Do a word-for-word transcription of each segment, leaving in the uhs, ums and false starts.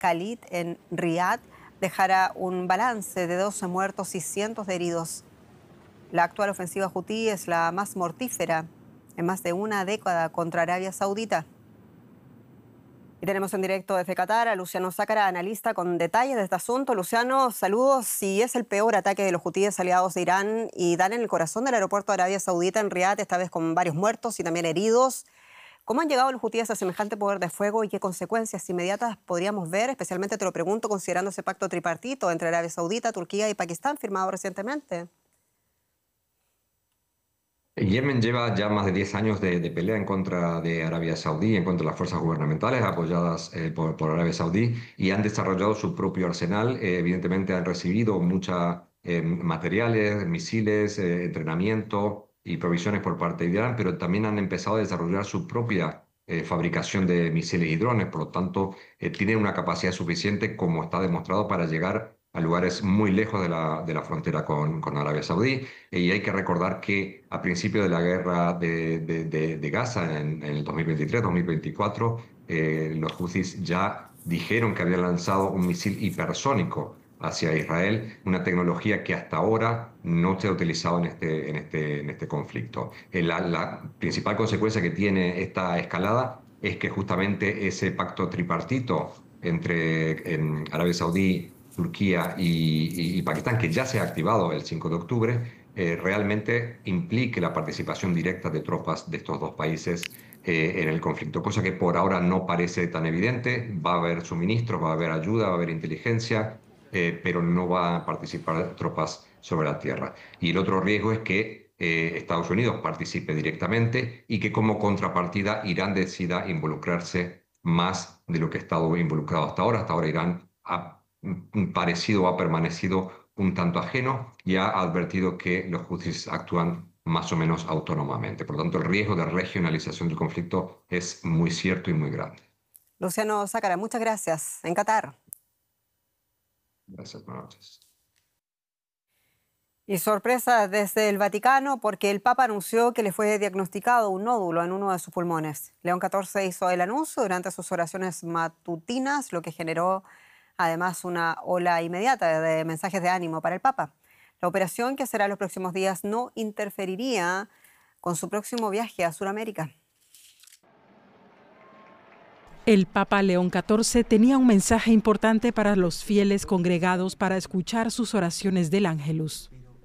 Khalid en Riad dejará un balance de doce muertos y cientos de heridos. La actual ofensiva hutí es la más mortífera en más de una década contra Arabia Saudita. Y tenemos en directo desde Qatar a Luciano Sácara, analista con detalles de este asunto. Luciano, saludos. Si es el peor ataque de los hutíes aliados de Irán y dan en el corazón del aeropuerto de Arabia Saudita en Riad, esta vez con varios muertos y también heridos, ¿cómo han llegado los hutíes a semejante poder de fuego y qué consecuencias inmediatas podríamos ver? Especialmente te lo pregunto considerando ese pacto tripartito entre Arabia Saudita, Turquía y Pakistán firmado recientemente. Yemen lleva ya más de diez años de, de pelea en contra de Arabia Saudí, en contra de las fuerzas gubernamentales apoyadas eh, por, por Arabia Saudí, y han desarrollado su propio arsenal. Eh, evidentemente han recibido muchos eh, materiales, misiles, eh, entrenamiento y provisiones por parte de Irán, pero también han empezado a desarrollar su propia eh, fabricación de misiles y drones. Por lo tanto, eh, tienen una capacidad suficiente, como está demostrado, para llegar a lugares muy lejos de la, de la frontera con, con Arabia Saudí. Y hay que recordar que a principio de la guerra de, de, de, de Gaza, en, en el dos mil veintitrés dos mil veinticuatro, eh, los Houthis ya dijeron que habían lanzado un misil hipersónico hacia Israel, una tecnología que hasta ahora no se ha utilizado en este, en este, en este conflicto. Eh, La, la principal consecuencia que tiene esta escalada es que justamente ese pacto tripartito entre en Arabia Saudí, Turquía y, y, y Pakistán, que ya se ha activado el cinco de octubre, eh, realmente implique la participación directa de tropas de estos dos países eh, en el conflicto, cosa que por ahora no parece tan evidente. Va a haber suministros, va a haber ayuda, va a haber inteligencia, eh, pero no va a participar tropas sobre la tierra. Y el otro riesgo es que eh, Estados Unidos participe directamente y que como contrapartida Irán decida involucrarse más de lo que ha estado involucrado hasta ahora. Hasta ahora Irán ha parecido o ha permanecido un tanto ajeno y ha advertido que los Houthis actúan más o menos autónomamente. Por lo tanto, el riesgo de regionalización del conflicto es muy cierto y muy grande. Luciano Sácara, muchas gracias. En Qatar. Gracias, buenas noches. Y sorpresa desde el Vaticano porque el Papa anunció que le fue diagnosticado un nódulo en uno de sus pulmones. León catorce hizo el anuncio durante sus oraciones matutinas, lo que generó además una ola inmediata de mensajes de ánimo para el Papa. La operación, que será en los próximos días, no interferiría con su próximo viaje a Sudamérica. El Papa León catorce tenía un mensaje importante para los fieles congregados para escuchar sus oraciones del Ángelus.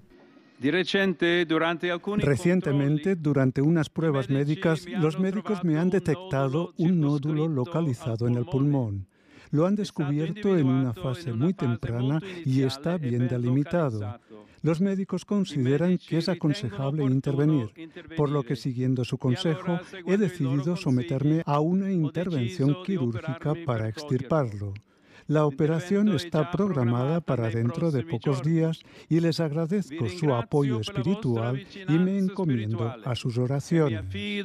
Recientemente, durante unas pruebas médicas, los médicos me han detectado un nódulo localizado en el pulmón. Lo han descubierto en una fase muy temprana y está bien delimitado. Los médicos consideran que es aconsejable intervenir, por lo que, siguiendo su consejo, he decidido someterme a una intervención quirúrgica para extirparlo. La operación está programada para dentro de pocos días y les agradezco su apoyo espiritual y me encomiendo a sus oraciones.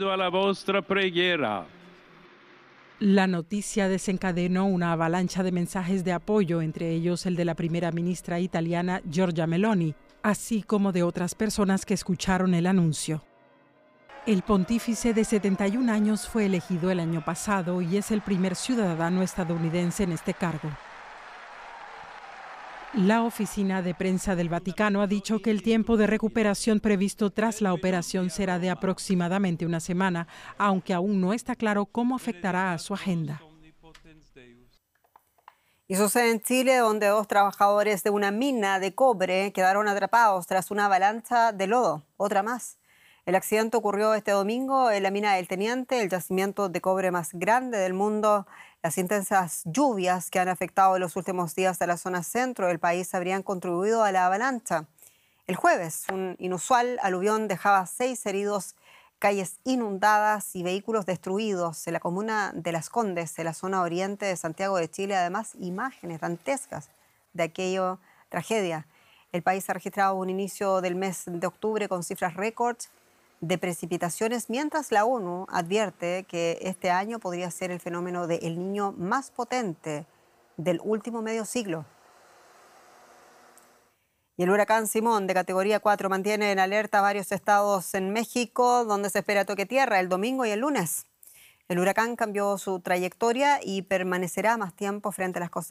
La noticia desencadenó una avalancha de mensajes de apoyo, entre ellos el de la primera ministra italiana Giorgia Meloni, así como de otras personas que escucharon el anuncio. El pontífice de setenta y un años fue elegido el año pasado y es el primer ciudadano estadounidense en este cargo. La oficina de prensa del Vaticano ha dicho que el tiempo de recuperación previsto tras la operación será de aproximadamente una semana, aunque aún no está claro cómo afectará a su agenda. Y sucede en Chile, donde dos trabajadores de una mina de cobre quedaron atrapados tras una avalancha de lodo. Otra más. El accidente ocurrió este domingo en la mina del Teniente, el yacimiento de cobre más grande del mundo. Las intensas lluvias que han afectado en los últimos días a la zona centro del país habrían contribuido a la avalancha. El jueves, un inusual aluvión dejaba seis heridos, calles inundadas y vehículos destruidos en la comuna de Las Condes, en la zona oriente de Santiago de Chile. Además, imágenes dantescas de aquella tragedia. El país ha registrado un inicio del mes de octubre con cifras récords de precipitaciones, mientras la ONU advierte que este año podría ser el fenómeno de El Niño más potente del último medio siglo. Y el huracán Simón, de categoría cuatro, mantiene en alerta varios estados en México, donde se espera toque tierra el domingo y el lunes. El huracán cambió su trayectoria y permanecerá más tiempo frente a las costas